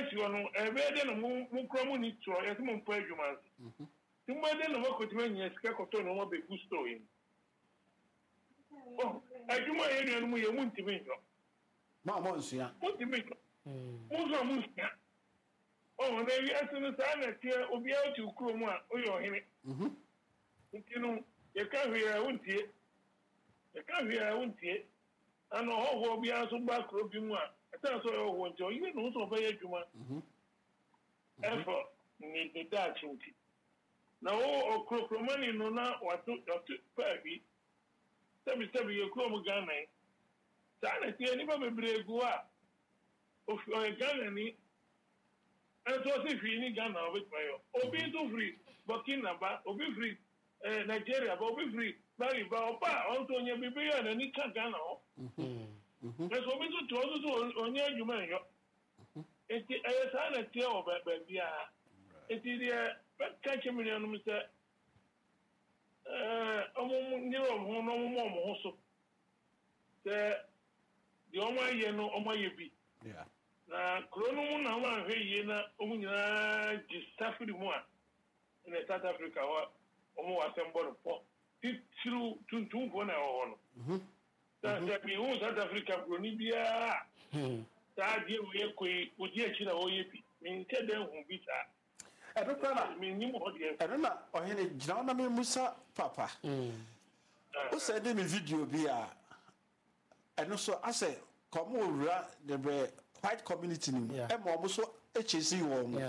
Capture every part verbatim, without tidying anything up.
si ono e be de no mu kro mu ni tro e mo mpo adwuma mhm ti mo de no ko ti manya sika ko to no mo be gusto yin oh adwuma ye no mu ye mu ntimi nyo ma mo nsia mo ntimi nyo mo zo mu nsia oh na wi asunu sa na tie obi a ti kro mu a o yo hene mhm ntinu ye ka hwe a wontie ye ka hwe a wontie ano ho ho bi aso ba kro bi mu a ata so yo ho ntie you no so ba ye adwuma mhm efo ni ni da chinti na o okromani no na watu watu pabi tabi tabi ye kro mu Ghana sana tie ni ba bebregu a o Ghana ni enso si fi ni Ghana o bitmayo obi to free Burkina ba obi free eh Nigeria ba obi free bari ba opa on to nya bibi ya na ni ka Ghana o mhm mhm enso obi to to to onye adwuma yo eti eh sana tie o ba bia eti dia ka chemiri anu mse eh omo ni o ho no mo mo so te di omo ye no omo ye bi yeah na krono mu na wa hwe yi na omu nyina gisafiri mu a in South Africa wa omu wa sembo po titru tuntum ko na ho no mhm ta ta bi hu South Africa kroni bia hmm ta die wo ye koi odi achi na wo ye bi min ke den hu bi ta e do kra min ni mo de e na o hene gina na me musa papa hmm o se de mi video bi a e no so ase komo wura de be white community ni e mo mo so echesi wo mo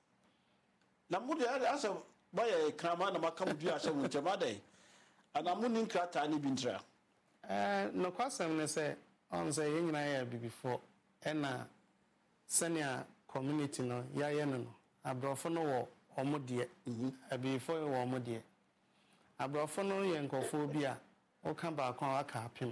na mu de asa ba ye krama na makam du asa mu jama dai ana mu nin krata ni bintra eh no kwasem ne se on se yin na ya before e na senior community no ya ye no abrofo no wo omode mhm before wo omode abrofo no ye nkofo bi a o kan ba kon aka apim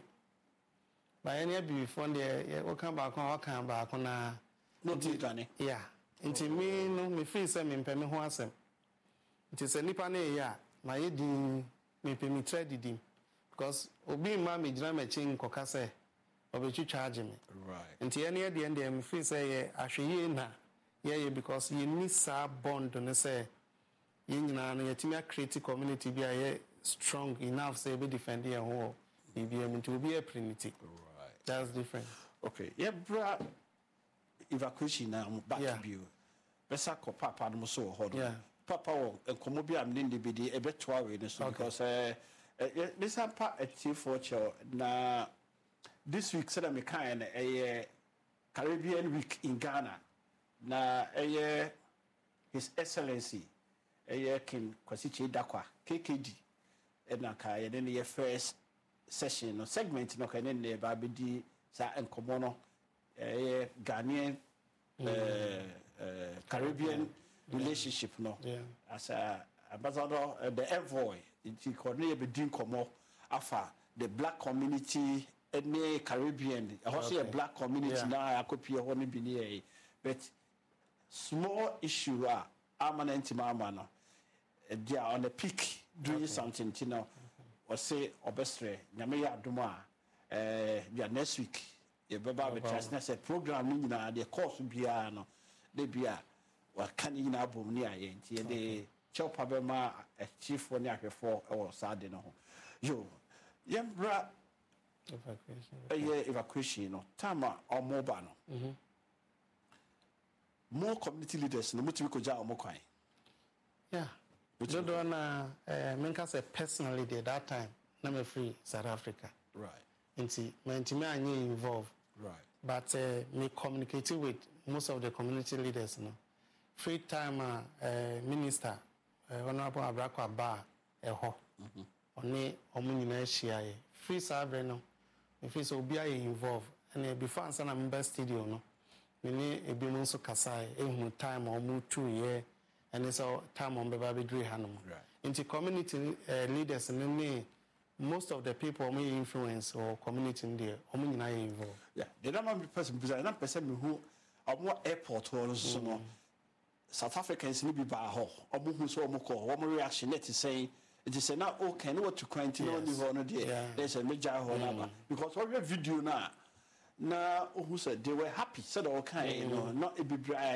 ba ye ne before de o kan ba kon aka ba kon na no titane yeah nti mi no me free se me mpem ho asem nti se nipa na ya na ye di me pe mi trade di because obi ma me jira me chin koka se obechu charge me right nti ye ne de de me free se ye ahweye na ye ye because ye ni sa bond no se ye nyina no ye timia create community bi a ye strong enough say be defend ye ho e bi am to be a trinity right that's different okay yeah bra evacuation na back yeah. Bio besa ko papa no so ho do yeah. Papa wo enkomo bi am ne bi di ebetwa we ne so okay. Because eh uh, this apa at T four cho na this week said me kan na eh Caribbean week in Ghana na eh His Excellency eh King Kwasi Dakwa K K D e na ka ye ne first session no segment no kan ne ba be di sa enkomo no eh Ghanaian mm. uh, uh, Caribbean yeah. Relationship no yeah. As a ambassador uh, the envoy it coordinate be din komo afa the black community any Caribbean also okay. A black community yeah. Na akopie ho ne bi ne but small issue are permanent mama no they are on the peak doing okay. Something you know or say obestre nyame ya adoma eh uh, next week ye baba be transnet a program ni na the course bia no de bia wa kan ni na bom ni aye nti de chopa be ma chief ni ahwefo e wo sade no ho yo yembra evacuation eh evacuation no tama omoba no mhm more community leaders no mutimi ko ja omokwan yeah we don't know na eh menka say personally there that time na me free South Africa right nti mentimi anye involved right but uh, me communicating with most of the community leaders no free time uh, minister uh, honorable Abrako Aba eho mhm oni omo nyina hia ye free sabre no me free so obi aye involved and before answer na member studio no me ni ebi mo nso kasai ehunu time omo two ye and so time on beba be dre hanom into community uh, leaders and me most of the people may influence or community in there omo nyina ye involved yeah the number person because na person me who omo airport or so no South Africans ni bi ba ho omo hu so omo ko omo reaction net say it is now okay no what to continue on the ho no there there's a major ho na because all video na na who said they were happy said okay you know not a bibra